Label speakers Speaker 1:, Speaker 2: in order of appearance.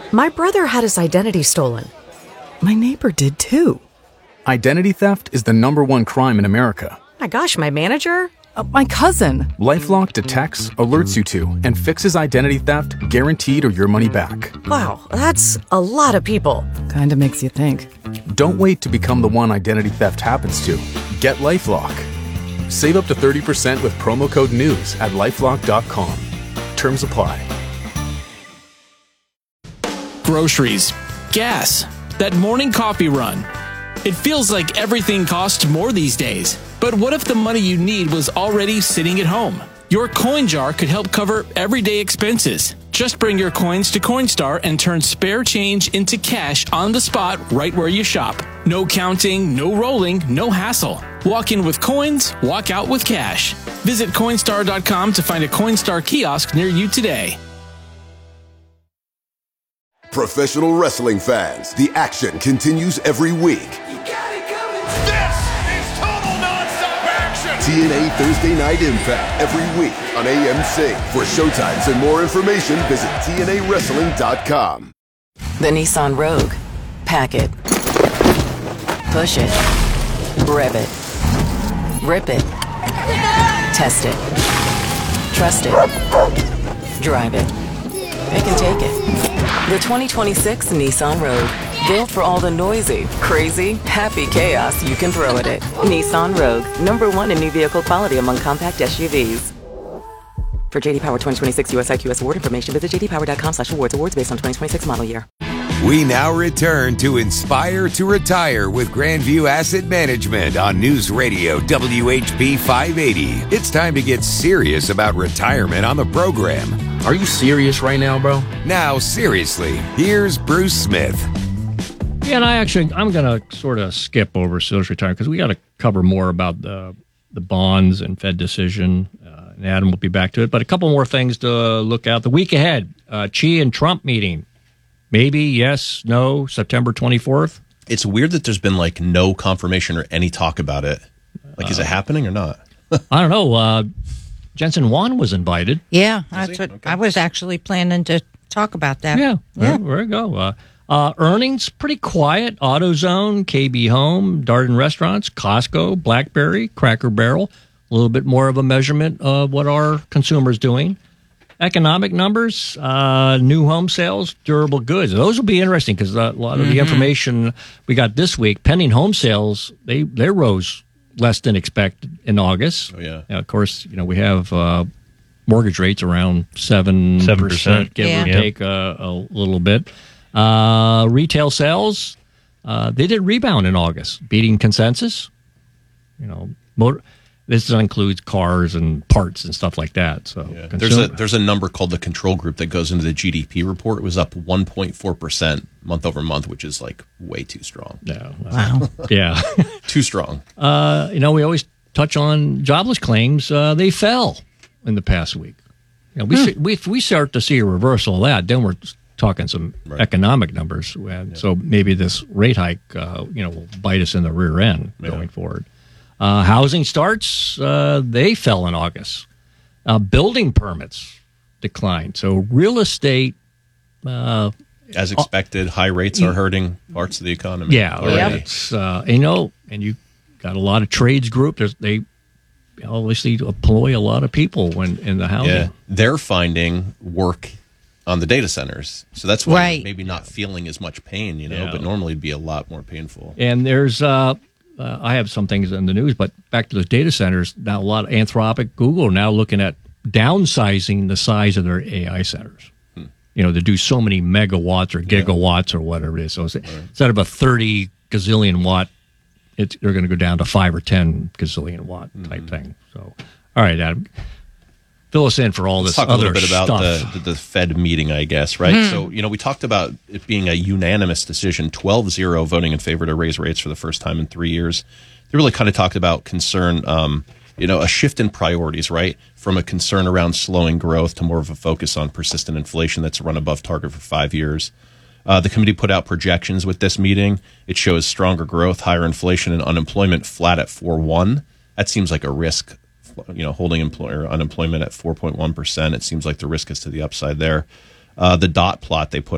Speaker 1: My brother had his identity stolen.
Speaker 2: My neighbor did too.
Speaker 3: Identity theft is the #1 crime in America.
Speaker 1: My gosh, my manager?
Speaker 2: My cousin.
Speaker 3: LifeLock detects, alerts you to, and fixes identity theft guaranteed or your money back.
Speaker 1: Wow, that's a lot of people.
Speaker 2: Kinda makes you think.
Speaker 3: Don't wait to become the one identity theft happens to. Get LifeLock. Save up to 30% with promo code NEWS at LifeLock.com. Terms apply.
Speaker 4: Groceries, gas, that morning coffee run. It feels like everything costs more these days. But what if the money you need was already sitting at home? Your coin jar could help cover everyday expenses. Just bring your coins to Coinstar and turn spare change into cash on the spot right where you shop. No counting, no rolling, no hassle. Walk in with coins, walk out with cash. Visit Coinstar.com to find a Coinstar kiosk near you today.
Speaker 5: Professional wrestling fans, the action continues every week.
Speaker 6: This is total nonstop action!
Speaker 5: TNA Thursday Night Impact every week on AMC. For showtimes and more information, visit TNAWrestling.com.
Speaker 7: The Nissan Rogue. Pack it. Push it. Rev it. Rip it. Test it. Trust it. Drive it. Pick and take it. The 2026 Nissan Rogue. Built for all the noisy, crazy, happy chaos you can throw at it. Nissan Rogue. #1 in new vehicle quality among compact SUVs. For JD Power 2026 US IQS award information, visit jdpower.com/awards. Awards based on 2026 model year.
Speaker 8: We now return to Inspire to Retire with Grandview Asset Management on News Radio WHP 580. It's time to get serious about retirement on the program.
Speaker 9: Are you serious right now, bro?
Speaker 8: Now, seriously, here's Bruce Smith.
Speaker 10: Yeah, and I'm going to sort of skip over Social Retirement because we got to cover more about the bonds and Fed decision. And Adam will be back to it. But a couple more things to look at. The week ahead, Xi and Trump meeting. Maybe, yes, no, September 24th.
Speaker 11: It's weird that there's been like no confirmation or any talk about it. Like, is it happening or not?
Speaker 10: I don't know. Jensen Huang was invited.
Speaker 12: Yeah, that's what I was actually planning to talk about that.
Speaker 10: Yeah. There we go. Earnings, pretty quiet. AutoZone, KB Home, Darden Restaurants, Costco, BlackBerry, Cracker Barrel. A little bit more of a measurement of what our consumers doing. Economic numbers, new home sales, durable goods. Those will be interesting because a lot of the information we got this week, pending home sales, they rose less than expected in August.
Speaker 11: Oh, yeah.
Speaker 10: Of course, we have mortgage rates around 7%, give or take a little bit. Retail sales, they did rebound in August, beating consensus. This includes cars and parts and stuff like that. So
Speaker 11: there's a number called the control group that goes into the GDP report. It was up 1.4% month over month, which is like way too strong.
Speaker 10: Yeah.
Speaker 12: Wow.
Speaker 10: Yeah.
Speaker 11: Too strong.
Speaker 10: We always touch on jobless claims. They fell in the past week. If we start to see a reversal of that, then we're talking some economic numbers. And so maybe this rate hike, will bite us in the rear end going forward. Housing starts, they fell in August. Building permits declined. So real estate...
Speaker 11: as expected, high rates are hurting parts of the economy.
Speaker 10: Yeah. It's, and you got a lot of trades groups. They obviously employ a lot of people in the housing.
Speaker 11: Yeah, they're finding work on the data centers. So that's why maybe not feeling as much pain, but normally it'd be a lot more painful.
Speaker 10: And there's... I have some things in the news, but back to those data centers, now a lot of Anthropic, Google are now looking at downsizing the size of their AI centers. To do so many megawatts or gigawatts or whatever it is. So instead of a 30 gazillion watt, they're going to go down to 5 or 10 gazillion watt type thing. So, all right, Adam, fill us in for all this other stuff.
Speaker 11: Let's talk a little bit about the Fed meeting, I guess, right? So, we talked about it being a unanimous decision, 12-0 voting in favor to raise rates for the first time in 3 years. They really kind of talked about concern, a shift in priorities, right? From a concern around slowing growth to more of a focus on persistent inflation that's run above target for 5 years. The committee put out projections with this meeting. It shows stronger growth, higher inflation, and unemployment flat at 4.1. That seems like a risk. Holding unemployment at 4.1%, it seems like the risk is to the upside there. The dot plot they put